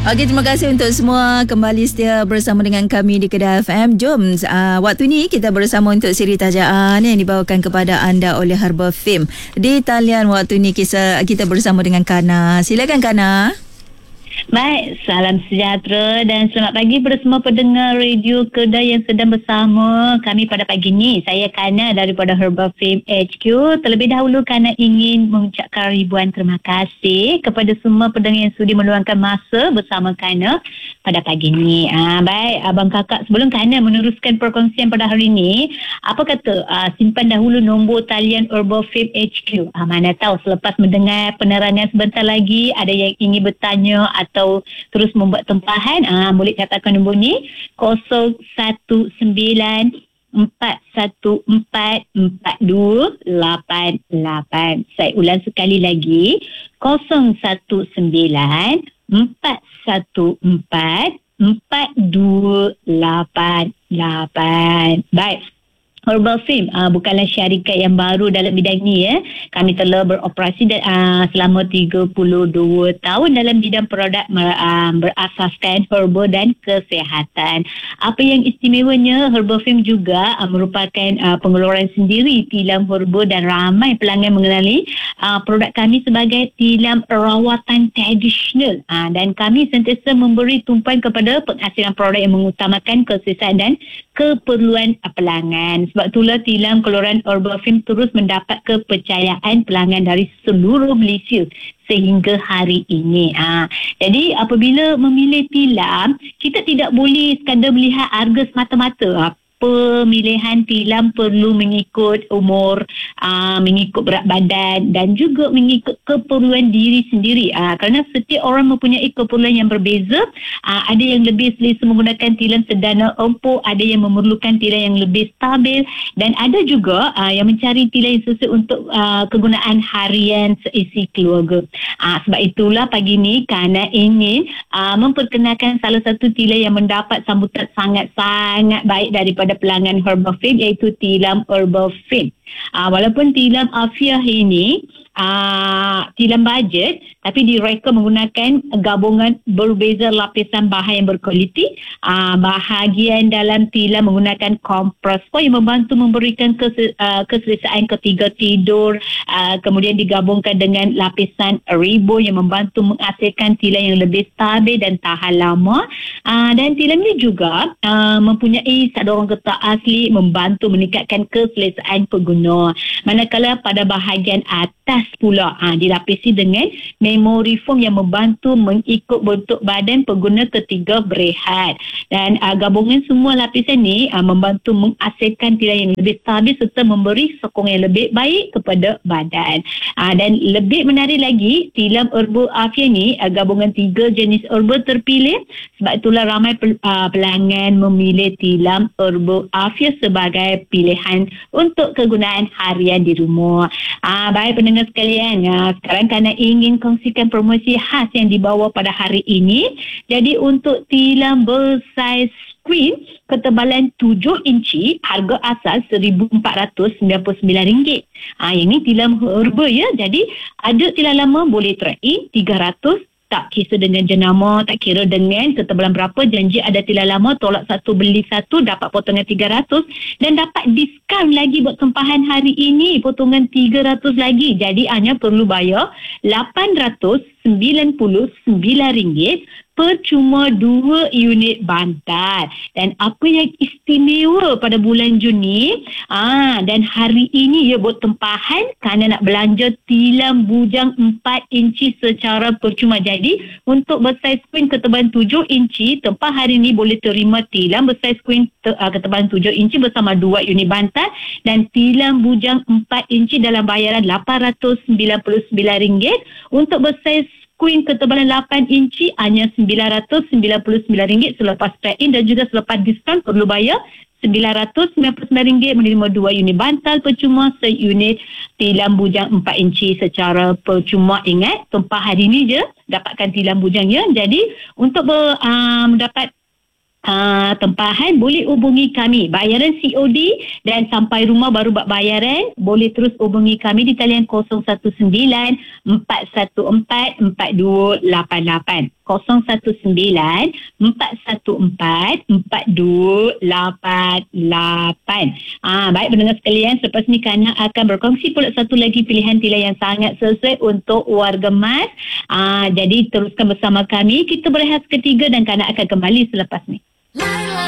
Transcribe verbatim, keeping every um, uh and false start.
Okey, terima kasih untuk semua kembali setia bersama dengan kami di Kedah F M. Jom, uh, waktu ni kita bersama untuk siri tajaan yang dibawakan kepada anda oleh Herbal Fame. Di talian waktu ni kita, kita bersama dengan Kana. Silakan Kana. Baik, salam sejahtera dan selamat pagi kepada semua pendengar radio Kedah yang sedang bersama kami pada pagi ni. Saya Kana daripada Herbal Fame H Q. Terlebih dahulu Kana ingin mengucapkan ribuan terima kasih kepada semua pendengar yang sudi meluangkan masa bersama Kana pada pagi ni. Ah, baik, abang kakak, sebelum Kana meneruskan perkongsian pada hari ini, apa kata ah, simpan dahulu nombor talian Herbal Fame H Q. Ah, mana tahu selepas mendengar penerangan sebentar lagi ada yang ingin bertanya atau terus membuat tempahan, ah, boleh catatkan nombor ni kosong satu sembilan empat satu empat empat dua lapan lapan. Saya ulang sekali lagi, kosong satu sembilan empat satu empat empat dua lapan lapan. Baik, Herbal Fame uh, bukanlah syarikat yang baru dalam bidang ni ya. Kami telah beroperasi dan, uh, selama tiga puluh dua tahun dalam bidang produk uh, berasaskan herbal dan kesihatan. Apa yang istimewanya, Herbal Fame juga uh, merupakan uh, pengeluaran sendiri tilam herbal dan ramai pelanggan mengenali uh, produk kami sebagai tilam rawatan tradisional. Uh, dan kami sentiasa memberi tumpuan kepada penghasilan produk yang mengutamakan kesihatan dan keperluan uh, pelanggan. Sebab itulah tilam keluaran Herbal Fame terus mendapat kepercayaan pelanggan dari seluruh Malaysia sehingga hari ini. Ha. Jadi apabila memilih tilam, kita tidak boleh sekadar melihat harga semata-mata. Ha. Pemilihan tilam perlu mengikut umur, aa, mengikut berat badan dan juga mengikut keperluan diri sendiri. Aa, kerana setiap orang mempunyai keperluan yang berbeza. Aa, ada yang lebih selesa menggunakan tilam sederhana empuk, ada yang memerlukan tilam yang lebih stabil dan ada juga aa, yang mencari tilam yang sesuai untuk aa, kegunaan harian seisi keluarga. Aa, sebab itulah pagi ni Kana ingin aa, memperkenalkan salah satu tilam yang mendapat sambutan sangat-sangat baik daripada pada pelanggan Herbal Fame, iaitu tilam Herbal Fame. Uh, walaupun tilam Afiah ini uh, tilam bajet, tapi direka menggunakan gabungan berbeza lapisan bahan yang berkualiti. Uh, bahagian dalam tilam menggunakan kompres yang membantu memberikan kes, uh, keselesaan ketika tidur. Uh, kemudian digabungkan dengan lapisan ribbon yang membantu menghasilkan tilam yang lebih stabil dan tahan lama. Uh, dan tilam ini juga uh, mempunyai saduran getah asli membantu meningkatkan keselesaan pengguna. Manakala pada bahagian atas pula ha, dilapisi dengan memory foam yang membantu mengikut bentuk badan pengguna ketika berehat. Dan uh, gabungan semua lapisan ni uh, membantu menghasilkan tilam yang lebih stabil serta memberi sokongan yang lebih baik kepada badan. Uh, dan lebih menarik lagi, tilam Herbal Afiah ni uh, gabungan tiga jenis herbal terpilih. Sebab itulah ramai pel- uh, pelanggan memilih tilam Herbal Afiah sebagai pilihan untuk kegunaan harian di rumah. Ah, baik pendengar sekalian, ya, sekarang Kana ingin kongsikan promosi khas yang dibawa pada hari ini. Jadi untuk tilam bersaiz queen ketebalan tujuh inci, harga asal seribu empat ratus sembilan puluh sembilan ringgit. Ah, yang ni tilam herbal ya. Jadi ada tilam lama boleh trade in tiga ratus. Tak kisah dengan jenama, tak kira dengan ketebalan berapa, janji ada tilam lama, tolak satu beli satu, dapat potongan tiga ratus dan dapat diskaun lagi buat tempahan hari ini, potongan tiga ratus lagi. Jadi hanya perlu bayar lapan ratus sembilan puluh sembilan ringgit percuma dua unit bantal. Dan apa yang istimewa pada bulan Jun ni, ah, dan hari ini ya buat tempahan, kerana nak belanja tilam bujang empat inci secara percuma. Jadi untuk bersaiz queen ketebalan tujuh inci, tempah hari ini boleh terima tilam bersaiz queen te, uh, ketebalan tujuh inci bersama dua unit bantal dan tilam bujang empat inci dalam bayaran lapan ratus sembilan puluh sembilan ringgit. Untuk bersaiz queen ketebalan lapan inci hanya sembilan ratus sembilan puluh sembilan ringgit selepas trade-in dan juga selepas diskaun perlu bayar sembilan ratus sembilan puluh sembilan ringgit menerima dua unit bantal percuma, seunit tilam bujang empat inci secara percuma. Ingat, tumpah hari ini je dapatkan tilam bujang ya. Jadi untuk ber, uh, mendapat Uh, tempahan boleh hubungi kami bayaran C O D dan sampai rumah baru buat bayaran, boleh terus hubungi kami di talian kosong satu sembilan empat satu empat empat dua lapan lapan. kosong satu sembilan empat satu empat empat dua lapan lapan. Ah, baik pendengar sekalian, selepas ni Kana akan berkongsi pula satu lagi pilihan pilihan yang sangat sesuai untuk warga emas. Ah, jadi teruskan bersama kami. Kita berehat ketiga dan Kana akan kembali selepas ni.